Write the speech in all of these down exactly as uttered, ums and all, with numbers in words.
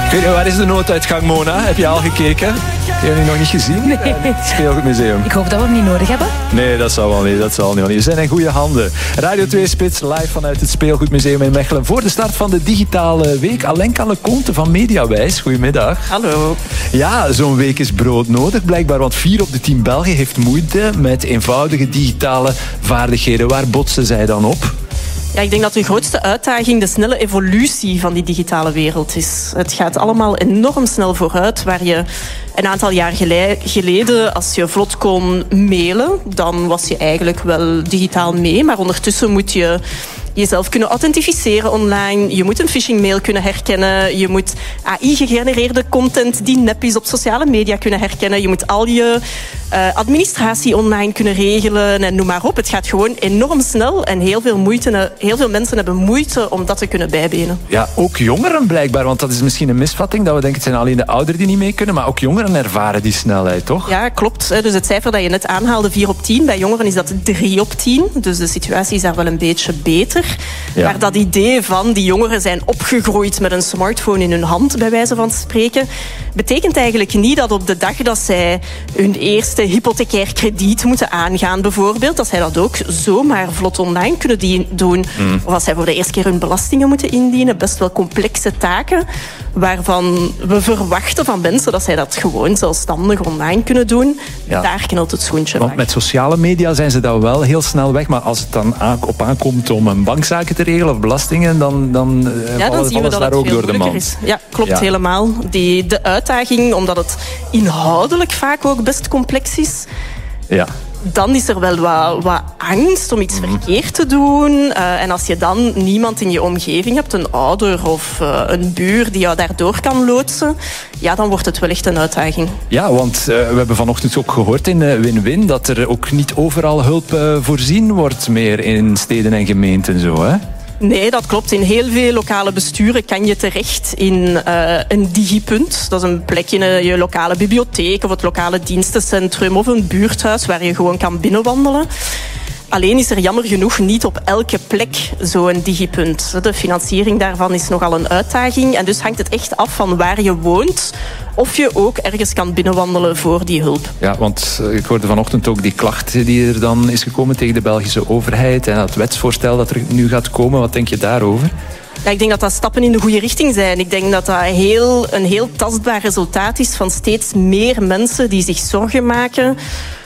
Ik weet niet, waar is de nooduitgang, Mona? Heb je al gekeken? Heb je die nog niet gezien? Nee. Het Speelgoedmuseum. Ik hoop dat we hem niet nodig hebben. Nee, dat zal wel niet. Dat zal niet. We zijn in goede handen. Radio twee Spits, live vanuit het Speelgoedmuseum in Mechelen. Voor de start van de digitale week. Alenka Leconte van Mediawijs. Goedemiddag. Hallo. Ja, zo'n week is broodnodig blijkbaar. Want vier op de tien Belgen heeft moeite met eenvoudige digitale vaardigheden. Waar botsen zij dan op? Ja, ik denk dat de grootste uitdaging de snelle evolutie van die digitale wereld is. Het gaat allemaal enorm snel vooruit. Waar je een aantal jaar geleden, als je vlot kon mailen, dan was je eigenlijk wel digitaal mee. Maar ondertussen moet je jezelf kunnen authentificeren online. Je moet een phishing-mail kunnen herkennen. Je moet A I-gegenereerde content die nep is op sociale media kunnen herkennen. Je moet al je uh, administratie online kunnen regelen en noem maar op. Het gaat gewoon enorm snel en heel veel, moeite, heel veel mensen hebben moeite om dat te kunnen bijbenen. Ja, ook jongeren blijkbaar, want dat is misschien een misvatting dat we denken het zijn alleen de ouderen die niet mee kunnen, maar ook jongeren ervaren die snelheid, toch? Ja, klopt. Dus het cijfer dat je net aanhaalde, vier op tien, bij jongeren is dat drie op tien. Dus de situatie is daar wel een beetje beter. Ja. Maar dat idee van die jongeren zijn opgegroeid met een smartphone in hun hand, bij wijze van spreken, betekent eigenlijk niet dat op de dag dat zij hun eerste hypothecair krediet moeten aangaan, bijvoorbeeld, dat zij dat ook zomaar vlot online kunnen doen. Mm. Of als zij voor de eerste keer hun belastingen moeten indienen. Best wel complexe taken, waarvan we verwachten van mensen dat zij dat gewoon zelfstandig online kunnen doen. Ja. Daar knelt het schoentje. Want met sociale media zijn ze daar wel heel snel weg, maar als het dan op aankomt om een bankzaken te regelen of belastingen, dan, dan, ja, dan vallen, zien we dat daar het ook veel door de mand. is. Ja, klopt ja. helemaal. Die, de uitdaging, omdat het inhoudelijk vaak ook best complex is, ja. dan is er wel wat, wat angst om iets mm. verkeerd te doen. Uh, en als je dan niemand in je omgeving hebt, een ouder of uh, een buur die jou daardoor kan loodsen, ja, dan wordt het wel echt een uitdaging. Ja, want uh, we hebben vanochtend ook gehoord in uh, Win-Win dat er ook niet overal hulp uh, voorzien wordt meer in steden en gemeenten, zo, hè? Nee, dat klopt. In heel veel lokale besturen kan je terecht in uh, een digipunt. Dat is een plek in uh, je lokale bibliotheek of het lokale dienstencentrum of een buurthuis waar je gewoon kan binnenwandelen. Alleen is er jammer genoeg niet op elke plek zo'n digipunt. De financiering daarvan is nogal een uitdaging. En dus hangt het echt af van waar je woont, of je ook ergens kan binnenwandelen voor die hulp. Ja, want ik hoorde vanochtend ook die klacht die er dan is gekomen tegen de Belgische overheid en dat wetsvoorstel dat er nu gaat komen. Wat denk je daarover? Ja, ik denk dat dat stappen in de goede richting zijn. Ik denk dat dat heel, een heel tastbaar resultaat is van steeds meer mensen die zich zorgen maken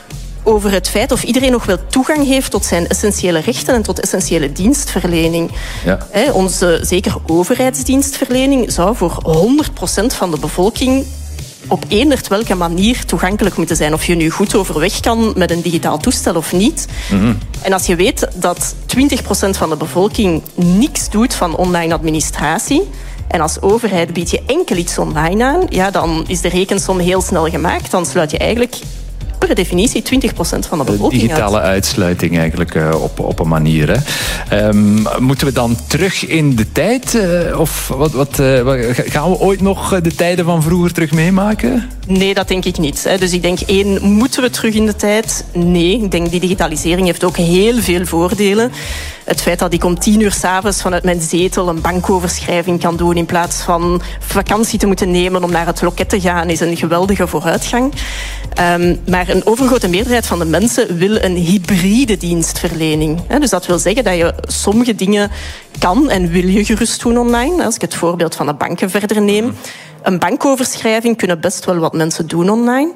over het feit of iedereen nog wel toegang heeft tot zijn essentiële rechten en tot essentiële dienstverlening. Ja. He, onze, zeker overheidsdienstverlening, zou voor honderd procent van de bevolking op eender welke manier toegankelijk moeten zijn. Of je nu goed overweg kan met een digitaal toestel of niet. Mm-hmm. En als je weet dat twintig procent van de bevolking niks doet van online administratie, en als overheid bied je enkel iets online aan, ja, dan is de rekensom heel snel gemaakt. Dan sluit je eigenlijk per definitie twintig procent van de bevolking uit. Digitale uitsluiting eigenlijk uh, op, op een manier. Hè. Um, moeten we dan terug in de tijd? Uh, of wat, wat, uh, gaan we ooit nog de tijden van vroeger terug meemaken? Nee, dat denk ik niet. Hè. Dus ik denk, één, moeten we terug in de tijd? Nee, ik denk die digitalisering heeft ook heel veel voordelen. Het feit dat ik om tien uur 's avonds vanuit mijn zetel een bankoverschrijving kan doen in plaats van vakantie te moeten nemen om naar het loket te gaan, is een geweldige vooruitgang. Um, maar een overgrote meerderheid van de mensen wil een hybride dienstverlening. Dus dat wil zeggen dat je sommige dingen kan en wil je gerust doen online. Als ik het voorbeeld van de banken verder neem. Een bankoverschrijving kunnen best wel wat mensen doen online.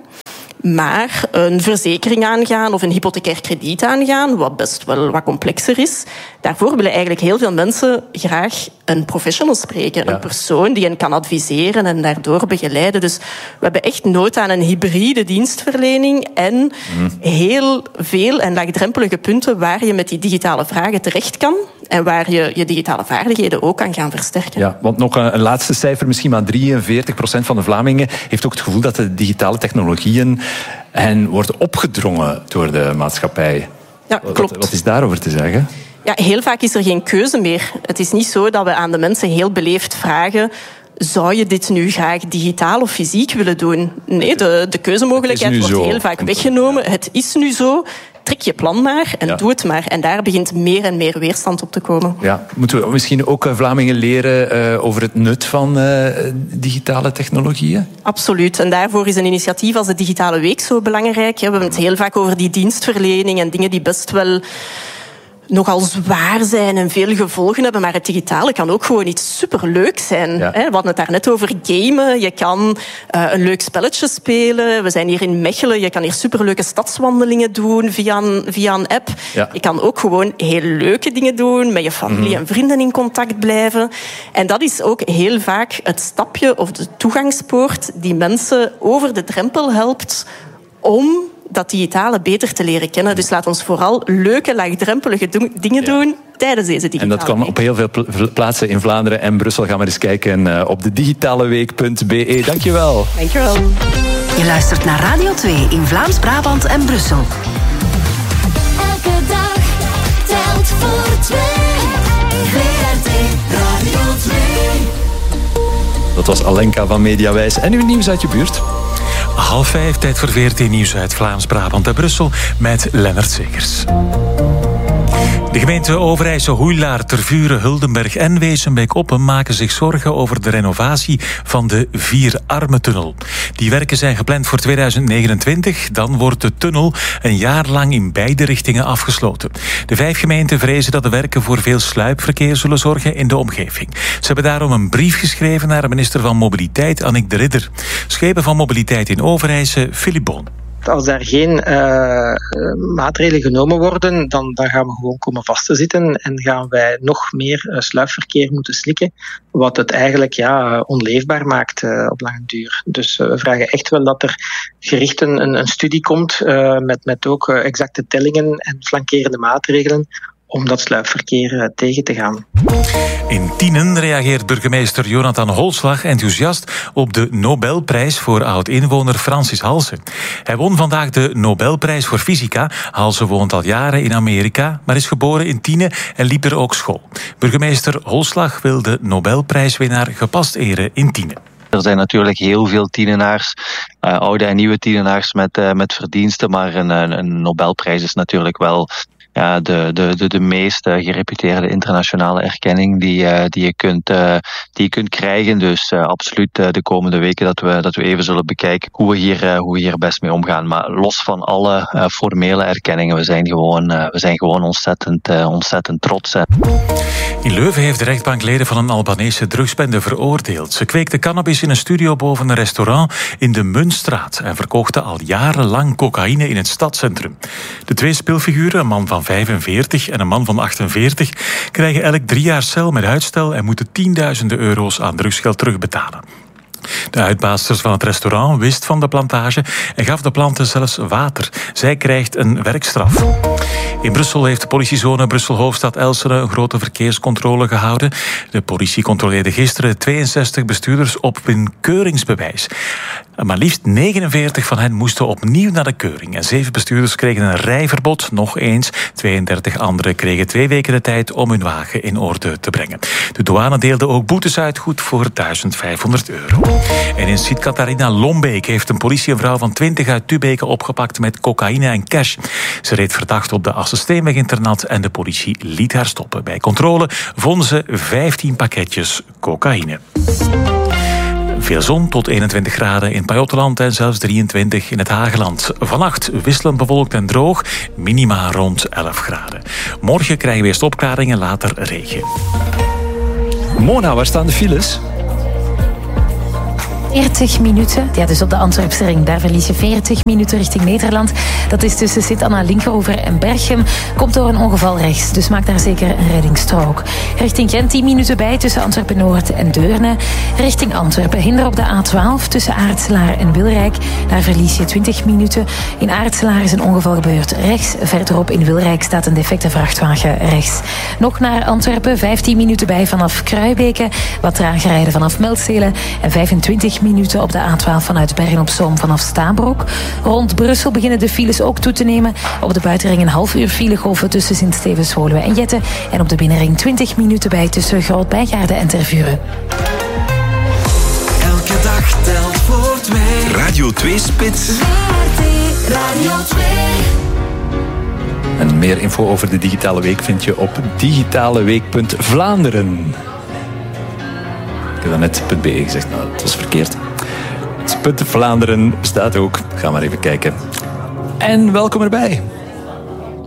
Maar een verzekering aangaan of een hypothecair krediet aangaan, wat best wel wat complexer is, daarvoor willen eigenlijk heel veel mensen graag een professional spreken. Ja. Een persoon die hen kan adviseren en daardoor begeleiden. Dus we hebben echt nood aan een hybride dienstverlening en mm. heel veel en laagdrempelige punten waar je met die digitale vragen terecht kan en waar je je digitale vaardigheden ook kan gaan versterken. Ja, want nog een, een laatste cijfer, misschien maar drieënveertig procent van de Vlamingen heeft ook het gevoel dat de digitale technologieën hen worden opgedrongen door de maatschappij. Ja, klopt. Wat, wat is daarover te zeggen? Ja, heel vaak is er geen keuze meer. Het is niet zo dat we aan de mensen heel beleefd vragen: zou je dit nu graag digitaal of fysiek willen doen? Nee, de, de keuzemogelijkheid wordt zo. heel vaak weggenomen. Het is nu zo. Trek je plan maar en ja. doe het maar. En daar begint meer en meer weerstand op te komen. Ja, moeten we misschien ook Vlamingen leren uh, over het nut van uh, digitale technologieën? Absoluut. En daarvoor is een initiatief als de Digitale Week zo belangrijk. We hebben het heel vaak over die dienstverlening en dingen die best wel nogal zwaar zijn en veel gevolgen hebben, maar het digitale kan ook gewoon iets superleuk zijn. Ja. We hadden het daar net over gamen. Je kan uh, een leuk spelletje spelen. We zijn hier in Mechelen. Je kan hier superleuke stadswandelingen doen via een, via een app. Ja. Je kan ook gewoon heel leuke dingen doen, met je familie mm. en vrienden in contact blijven. En dat is ook heel vaak het stapje of de toegangspoort die mensen over de drempel helpt om dat digitale beter te leren kennen. Dus laat ons vooral leuke, laagdrempelige do- dingen doen ja. tijdens deze digitale En dat kan week. op heel veel pl- plaatsen in Vlaanderen en Brussel. Ga maar eens kijken uh, op de digitaleweek punt b e. Dankjewel. Dankjewel. Je luistert naar Radio twee in Vlaams-Brabant en Brussel. Elke dag telt voor twee. V R T Radio twee. Dat was Alenka van Mediawijs. En uw nieuws uit je buurt? Half vijf, tijd voor V R T Nieuws uit Vlaams-Brabant en Brussel met Lennart Zegers. De gemeenten Overijse, Hoeilaar, Tervuren, Huldenberg en Wezenbeek-Oppen maken zich zorgen over de renovatie van de Vierarmentunnel. Die werken zijn gepland voor tweeduizend negenentwintig. Dan wordt de tunnel een jaar lang in beide richtingen afgesloten. De vijf gemeenten vrezen dat de werken voor veel sluipverkeer zullen zorgen in de omgeving. Ze hebben daarom een brief geschreven naar de minister van Mobiliteit, Annick de Ridder. Schepen van Mobiliteit in Overijse, Philippe Boon. Als daar geen uh, maatregelen genomen worden, dan, dan gaan we gewoon komen vast te zitten en gaan wij nog meer uh, sluipverkeer moeten slikken, wat het eigenlijk ja, onleefbaar maakt uh, op lange duur. Dus uh, we vragen echt wel dat er gericht een, een studie komt uh, met, met ook uh, exacte tellingen en flankerende maatregelen om dat sluipverkeer tegen te gaan. In Tienen reageert burgemeester Jonathan Holslag enthousiast op de Nobelprijs voor oud-inwoner Francis Halse. Hij won vandaag de Nobelprijs voor fysica. Halse woont al jaren in Amerika, maar is geboren in Tienen en liep er ook school. Burgemeester Holslag wil de Nobelprijswinnaar gepast eren in Tienen. Er zijn natuurlijk heel veel Tienenaars, uh, oude en nieuwe Tienenaars met, uh, met verdiensten, maar een, een Nobelprijs is natuurlijk wel ja, de, de, de, de meest uh, gereputeerde internationale erkenning die, uh, die, je kunt, uh, die je kunt krijgen. Dus uh, absoluut uh, de komende weken dat we, dat we even zullen bekijken hoe we hier, uh, hoe we hier best mee omgaan. Maar los van alle uh, formele erkenningen, we zijn gewoon, uh, we zijn gewoon ontzettend, uh, ontzettend trots. Hè. In Leuven heeft de rechtbank leden van een Albanese drugsbende veroordeeld. Ze kweekten cannabis in een studio boven een restaurant in de Muntstraat en verkochten al jarenlang cocaïne in het stadscentrum. De twee speelfiguren, een man van vijfenveertig en een man van achtenveertig, krijgen elk drie jaar cel met uitstel en moeten tienduizenden euro's aan drugsgeld terugbetalen. De uitbaasters van het restaurant wist van de plantage en gaf de planten zelfs water. Zij krijgt een werkstraf. In Brussel heeft de politiezone Brussel-Hoofdstad-Elsene een grote verkeerscontrole gehouden. De politie controleerde gisteren tweeënzestig bestuurders op hun keuringsbewijs. Maar liefst negenenveertig van hen moesten opnieuw naar de keuring. En zeven bestuurders kregen een rijverbod, nog eens. tweeëndertig anderen kregen twee weken de tijd om hun wagen in orde te brengen. De douane deelde ook boetes uit, goed voor duizendvijfhonderd euro. En in Sint-Catharina-Lombeek heeft een politie een vrouw van twintig uit Tubeke opgepakt met cocaïne en cash. Ze reed verdacht op de Assesteenweg-internat en de politie liet haar stoppen. Bij controle vonden ze vijftien pakketjes cocaïne. Veel zon tot eenentwintig graden in Pajottenland en zelfs drieëntwintig in het Hageland. Vannacht wisselend bewolkt en droog, minima rond elf graden. Morgen krijgen we eerst opklaringen, later regen. Mona, waar staan de files? veertig minuten. Ja, dus op de Antwerpse ring. Daar verlies je veertig minuten richting Nederland. Dat is tussen Sint-Anna-Linkeroever en Berchem. Komt door een ongeval rechts, dus maak daar zeker een reddingsstrook. Richting Gent tien minuten bij tussen Antwerpen-Noord en Deurne. Richting Antwerpen hinder op de A twaalf tussen Aartselaar en Wilrijk. Daar verlies je twintig minuten. In Aartselaar is een ongeval gebeurd rechts. Verderop in Wilrijk staat een defecte vrachtwagen rechts. Nog naar Antwerpen, vijftien minuten bij vanaf Kruibeke. Wat trager rijden vanaf Melstelen. En vijfentwintig minuten op de A twaalf vanuit Bergen-op-Zoom vanaf Stabroek. Rond Brussel beginnen de files ook toe te nemen. Op de buitenring een half uur filegolven tussen Sint-Stevens, Woluwe en Jette. En op de binnenring twintig minuten bij tussen Groot-Bijgaarden en Tervuren. dag telt voor twee. Radio twee Spits. V R T Radio twee. En meer info over de Digitale Week vind je op digitaleweek punt vlaanderen. Ik heb net .be gezegd, nou, dat was verkeerd. Het punt Vlaanderen bestaat ook. Ga maar even kijken. En welkom erbij.